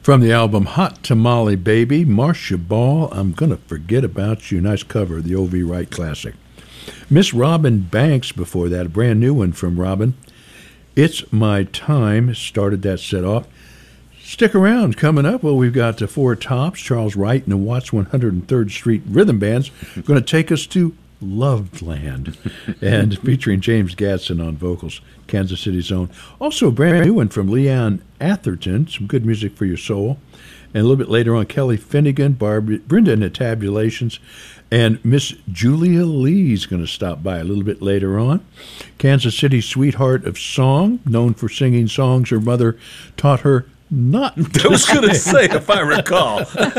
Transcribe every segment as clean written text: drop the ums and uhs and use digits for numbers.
From the album Hot Tamale Baby, Marcia Ball, I'm Gonna Forget About You. Nice cover of the O.V. Wright classic. Miss Robin Banks before that, a brand new one from Robin. It's My Time started that set off. Stick around. Coming up, well, we've got Four Tops, Charles Wright and the Watts 103rd Street Rhythm Bands going to take us to Loveland, and featuring James Gadsden on vocals, Kansas City's own. Also a brand new one from Leanne Atherton, some good music for your soul. And a little bit later on, Kelly Finnegan, Brenda and the Tabulations, and Miss Julia Lee's going to stop by a little bit later on. Kansas City sweetheart of song, known for singing songs her mother taught her not to I was going to say, if I recall.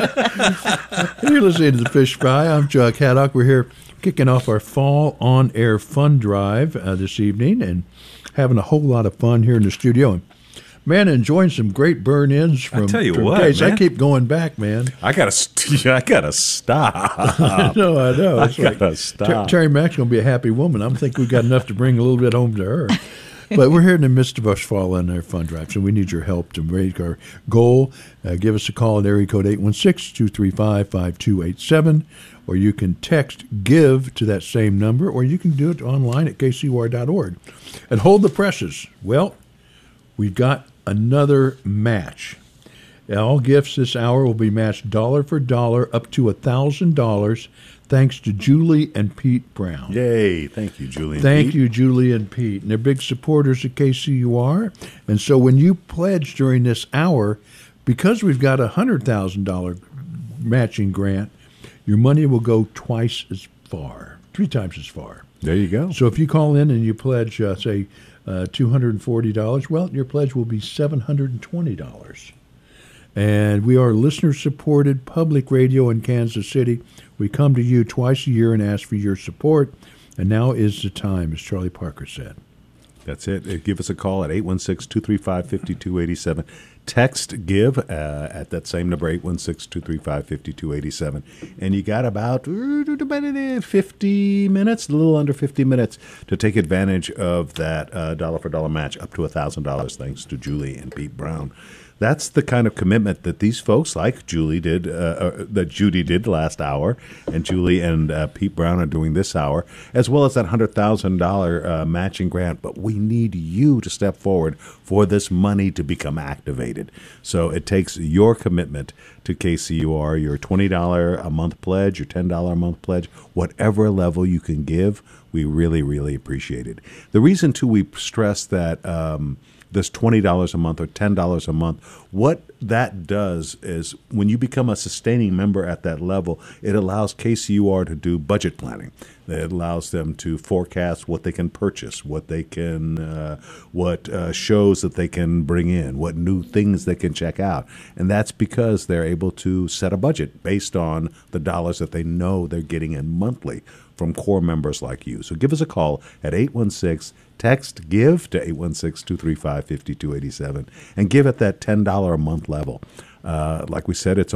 You're listening to The Fish Fry. I'm Chuck Haddock. We're here kicking off our fall on-air fun drive this evening and having a whole lot of fun here in the studio. And, man, enjoying some great burn-ins from, I tell you from what, Case. man. I keep going back, man. I gotta stop. I know. It's I gotta stop. Terry Mack's going to be a happy woman. I think we've got enough to bring a little bit home to her. But we're here in the midst of our fall on our fun drive, so we need your help to make our goal. Give us a call at area code 816-235-5287, or you can text GIVE to that same number, or you can do it online at kcur.org. And hold the presses. Well, we've got another match. All gifts this hour will be matched dollar for dollar up to $1,000, thanks to Julie and Pete Brown. Yay. Thank you, Julie and Thank Pete. you, Julie and Pete. And they're big supporters of KCUR. And so when you pledge during this hour, because we've got a $100,000 matching grant, your money will go twice as far, 3 times as far. There you go. So if you call in and you pledge, say, $240, well, your pledge will be $720. And we are listener-supported public radio in Kansas City. We come to you twice a year and ask for your support. And now is the time, as Charlie Parker said. That's it. Give us a call at 816-235-5287. Text GIVE at that same number, 816-235-5287. And you got about 50 minutes, a little under 50 minutes, to take advantage of that dollar-for-dollar match up to $1,000, thanks to Julie and Pete Brown. That's the kind of commitment that these folks, like Julie did, that Judy did last hour, and Julie and Pete Brown are doing this hour, as well as that $100,000 matching grant. But we need you to step forward for this money to become activated. So it takes your commitment to KCUR, your $20 a month pledge, your $10 a month pledge, whatever level you can give. We really, really appreciate it. The reason, too, we stress that this $20 a month or $10 a month, what that does is when you become a sustaining member at that level, it allows KCUR to do budget planning. It allows them to forecast what they can purchase, what they can, what shows that they can bring in, what new things they can check out. And that's because they're able to set a budget based on the dollars that they know they're getting in monthly from core members like you. So give us a call at 816-TEXT GIVE to 816-235-5287 and give at that $10 a month level. Like we said, that's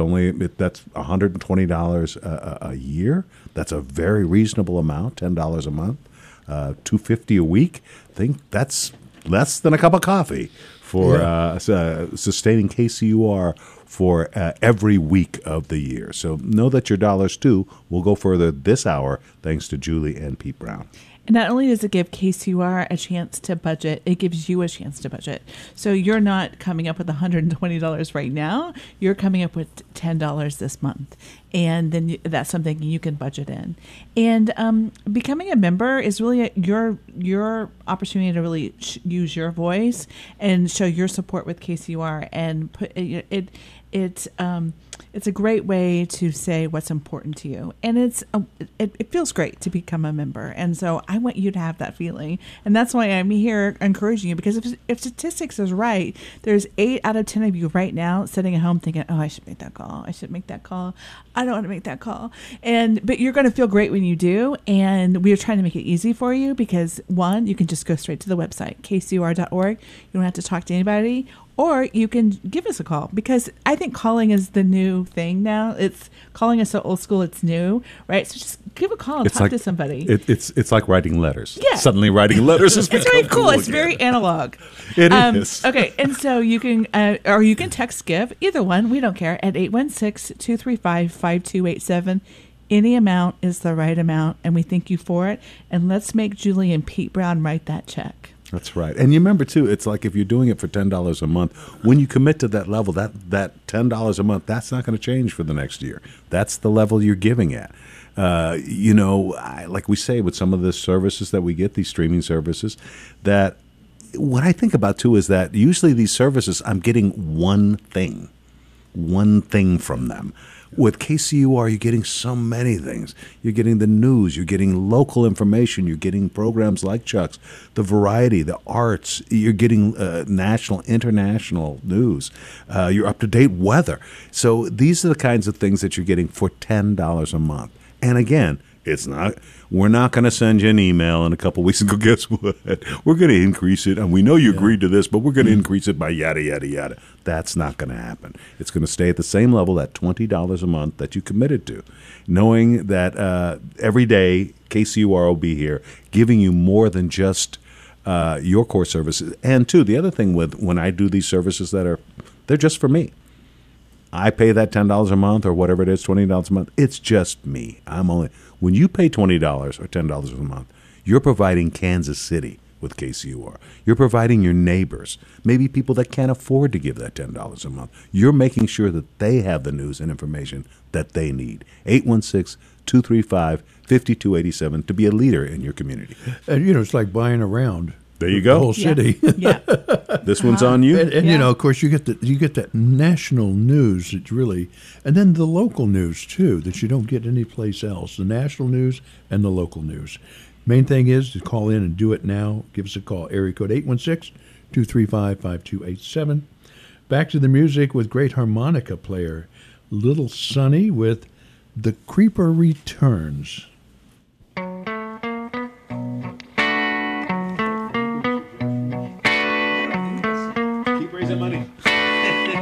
$120 a year. That's a very reasonable amount, $10 a month, $250 a week. I think that's less than a cup of coffee for sustaining KCUR for every week of the year. So know that your dollars, too, will go further this hour thanks to Julie and Pete Brown. And not only does it give KCUR a chance to budget, it gives you a chance to budget. So you're not coming up with $120 right now. You're coming up with $10 this month. And then that's something you can budget in. And becoming a member is really your opportunity to really use your voice and show your support with KCUR. And put it's a great way to say what's important to you, and it feels great to become a member. And so I want you to have that feeling, and that's why I'm here encouraging you. Because if statistics is right, there's 8 out of 10 of you right now sitting at home thinking, "Oh, I should make that call. I should make that call. I don't want to make that call." But you're going to feel great when you do. And we are trying to make it easy for you because, one, you can just go straight to the website kcur.org. You don't have to talk to anybody. or you can give us a call, because I think calling is the new thing now. It's calling us so old school, it's new, right? So just give a call and talk to somebody. It's like writing letters. Yeah. Suddenly writing letters is it's very cool. It's very analog. It is. Okay, and so you can, or you can text GIVE, either one, we don't care, at 816-235-5287. Any amount is the right amount, and we thank you for it. And let's make Julie and Pete Brown write that check. That's right. And you remember, too, it's like if you're doing it for $10 a month, when you commit to that level, that $10 a month, that's not going to change for the next year. That's the level you're giving at. Like we say with some of the services that we get, these streaming services, that what I think about, too, is that usually these services, I'm getting one thing from them. With KCUR, you're getting so many things. You're getting the news. You're getting local information. You're getting programs like Chuck's, the variety, the arts. You're getting national, international news. Your up-to-date weather. So these are the kinds of things that you're getting for $10 a month. And again, we're not going to send you an email in a couple of weeks and go, guess what? We're going to increase it. And we know you agreed to this, but we're going to increase it by yada, yada, yada. That's not going to happen. It's going to stay at the same level, that $20 a month that you committed to, knowing that every day KCUR will be here giving you more than just your core services. And, too, the other thing with when I do these services they're just for me. I pay that $10 a month or whatever it is, $20 a month. It's just me. When you pay $20 or $10 a month, you're providing Kansas City with KCUR. You're providing your neighbors, maybe people that can't afford to give that $10 a month. You're making sure that they have the news and information that they need. 816-235-5287 to be a leader in your community. And, it's like buying around. There you go. The whole city. Yeah. This one's on you. And of course, you get that national news that really, and then the local news too that you don't get anyplace else. The national news and the local news. Main thing is to call in and do it now. Give us a call. Area code 816-235-5287. Back to the music with great harmonica player Little Sonny with The Creeper Returns. Keep raising money.